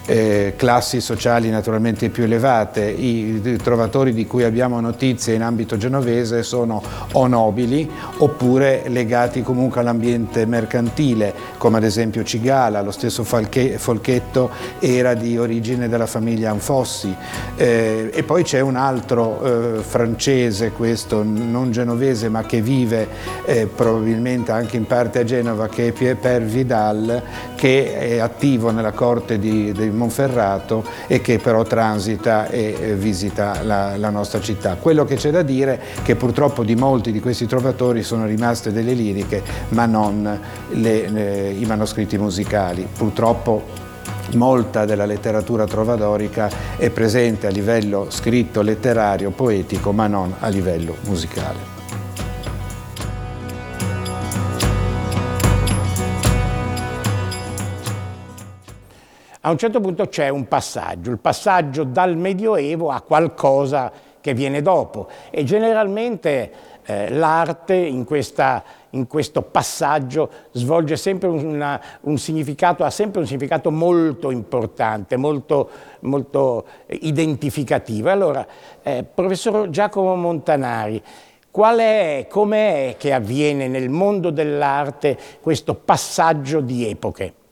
classi sociali naturalmente più elevate. I trovatori di cui abbiamo notizie in ambito genovese sono o nobili oppure legati comunque all'ambiente mercantile, come ad esempio Cigala. Lo stesso Folchetto era di origine della famiglia Anfossi, e poi c'è un altro francese, questo non genovese ma che vive probabilmente anche in parte a Genova, che è Pierre Vidal, che è attivo nella corte di Monferrato e che però transita e visita la nostra città. Quello che c'è da dire è che purtroppo di molti di questi trovatori sono rimaste delle liriche ma non i manoscritti musicali. Purtroppo molta della letteratura trovadorica è presente a livello scritto, letterario, poetico, ma non a livello musicale. A un certo punto c'è un passaggio, il passaggio dal Medioevo a qualcosa che viene dopo, e generalmente l'arte in questo passaggio svolge sempre un significato, ha sempre un significato molto importante, molto identificativo. Allora, professor Giacomo Montanari, com'è che avviene nel mondo dell'arte questo passaggio di epoche?